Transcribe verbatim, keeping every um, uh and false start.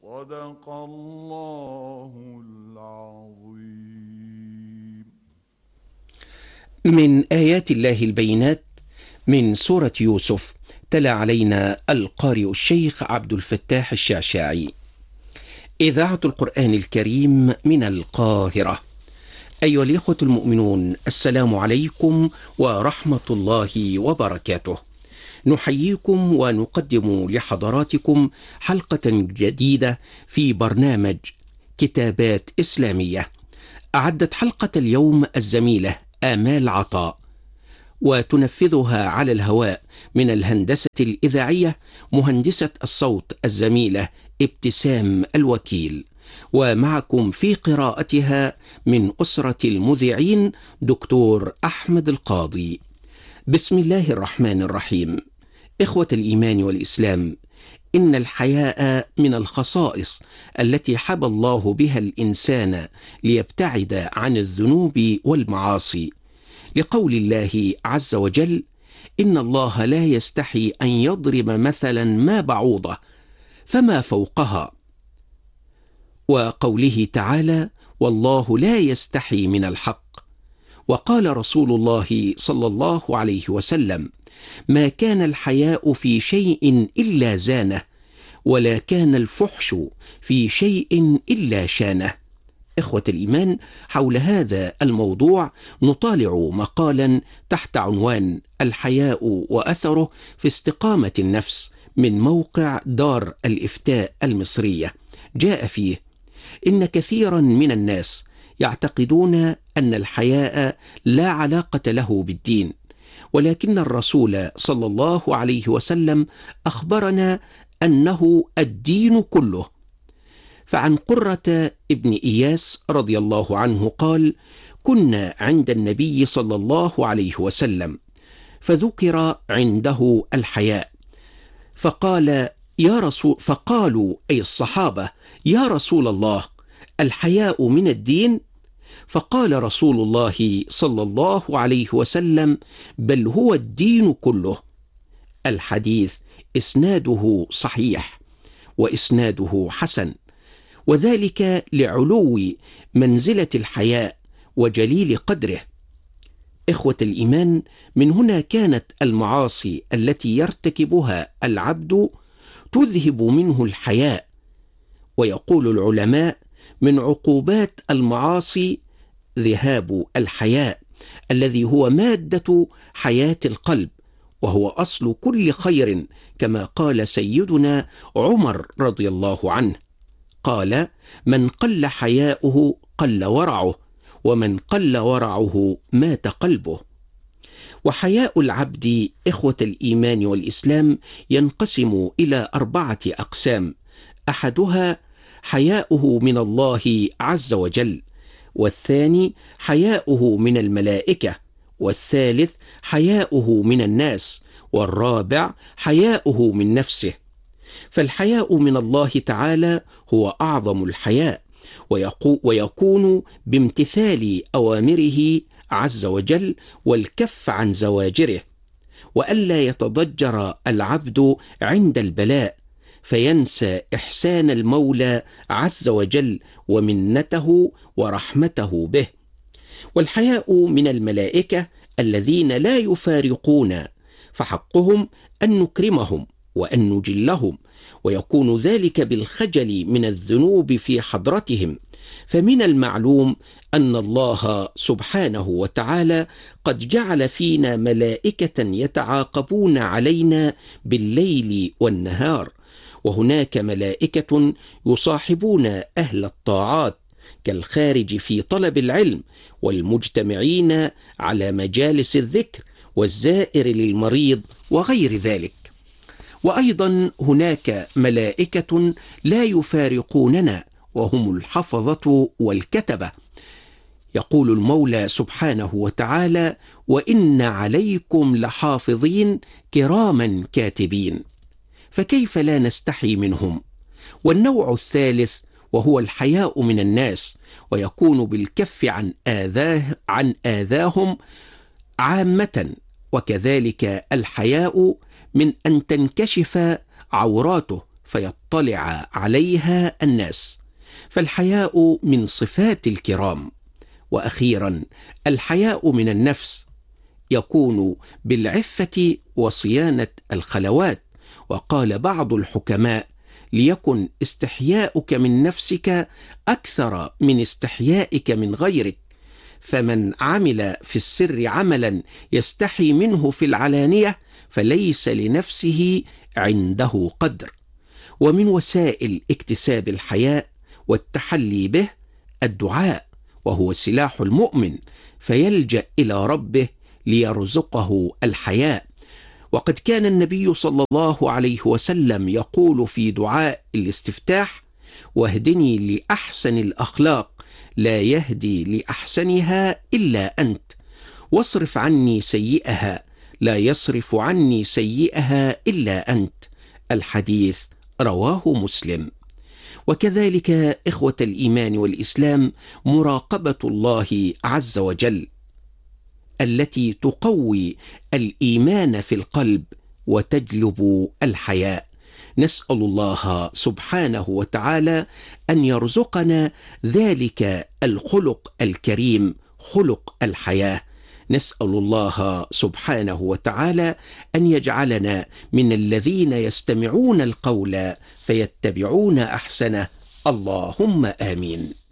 صدق الله العظيم. من آيات الله البينات من سورة يوسف، تلا علينا القارئ الشيخ عبد الفتاح الشعشاعي. إذاعة القرآن الكريم من القاهرة. أيها الإخوة المؤمنون، السلام عليكم ورحمة الله وبركاته. نحييكم ونقدم لحضراتكم حلقة جديدة في برنامج كتابات إسلامية. أعدت حلقة اليوم الزميلة آمال عطاء، وتنفذها على الهواء من الهندسة الإذاعية مهندسة الصوت الزميلة ابتسام الوكيل، ومعكم في قراءتها من أسرة المذيعين دكتور أحمد القاضي. بسم الله الرحمن الرحيم. إخوة الإيمان والإسلام، إن الحياء من الخصائص التي حبى الله بها الإنسان ليبتعد عن الذنوب والمعاصي، لقول الله عز وجل: إن الله لا يستحي أن يضرب مثلا ما بعوضة فما فوقها، وقوله تعالى: والله لا يستحي من الحق. وقال رسول الله صلى الله عليه وسلم: ما كان الحياء في شيء إلا زانه، ولا كان الفحش في شيء إلا شانه. إخوة الإيمان، حول هذا الموضوع نطالع مقالا تحت عنوان الحياء وأثره في استقامة النفس من موقع دار الإفتاء المصرية. جاء فيه: إن كثيرا من الناس يعتقدون أن الحياء لا علاقة له بالدين، ولكن الرسول صلى الله عليه وسلم أخبرنا أنه الدين كله. فعن قرة ابن إياس رضي الله عنه قال: كنا عند النبي صلى الله عليه وسلم فذكر عنده الحياء، فقال يا رسول فقالوا أي الصحابة: يا رسول الله، الحياء من الدين؟ فقال رسول الله صلى الله عليه وسلم: بل هو الدين كله. الحديث إسناده صحيح وإسناده حسن، وذلك لعلو منزلة الحياء وجليل قدره. إخوة الإيمان، من هنا كانت المعاصي التي يرتكبها العبد تذهب منه الحياء. ويقول العلماء: من عقوبات المعاصي ذهاب الحياء، الذي هو مادة حياة القلب، وهو أصل كل خير، كما قال سيدنا عمر رضي الله عنه، قال: من قل حياؤه قل ورعه، ومن قل ورعه مات قلبه. وحياء العبد، إخوة الإيمان والإسلام، ينقسم إلى أربعة أقسام: أحدها حياؤه من الله عز وجل، والثاني حياؤه من الملائكة، والثالث حياؤه من الناس، والرابع حياؤه من نفسه. فالحياء من الله تعالى هو أعظم الحياء، ويكون بامتثال أوامره عز وجل والكف عن زواجره، وألا يتضجر العبد عند البلاء فينسى إحسان المولى عز وجل ومنته ورحمته به. والحياء من الملائكة الذين لا يفارقون، فحقهم أن نكرمهم وأن نجلهم، ويكون ذلك بالخجل من الذنوب في حضرتهم. فمن المعلوم أن الله سبحانه وتعالى قد جعل فينا ملائكة يتعاقبون علينا بالليل والنهار، وهناك ملائكة يصاحبون أهل الطاعات كالخارج في طلب العلم، والمجتمعين على مجالس الذكر، والزائر للمريض، وغير ذلك. وأيضا هناك ملائكة لا يفارقوننا، وهم الحفظة والكتبة. يقول المولى سبحانه وتعالى: وإن عليكم لحافظين كراما كاتبين. فكيف لا نستحي منهم؟ والنوع الثالث وهو الحياء من الناس، ويكون بالكف عن آذاه عن آذاهم عامة. وكذلك الحياء من أن تنكشف عوراته فيطلع عليها الناس، فالحياء من صفات الكرام. وأخيرا، الحياء من النفس يكون بالعفة وصيانة الخلوات. وقال بعض الحكماء: ليكن استحياؤك من نفسك أكثر من استحيائك من غيرك، فمن عمل في السر عملا يستحي منه في العلانية فليس لنفسه عنده قدر. ومن وسائل اكتساب الحياء والتحلي به الدعاء، وهو سلاح المؤمن، فيلجأ إلى ربه ليرزقه الحياء. وقد كان النبي صلى الله عليه وسلم يقول في دعاء الاستفتاح: واهدني لأحسن الأخلاق لا يهدي لأحسنها إلا أنت، واصرف عني سيئها لا يصرف عني سيئها إلا أنت. الحديث رواه مسلم. وكذلك إخوة الإيمان والإسلام مراقبة الله عز وجل التي تقوي الإيمان في القلب وتجلب الحياء. نسأل الله سبحانه وتعالى أن يرزقنا ذلك الخلق الكريم، خلق الحياة. نسأل الله سبحانه وتعالى أن يجعلنا من الذين يستمعون القول فيتبعون أحسنه. اللهم آمين.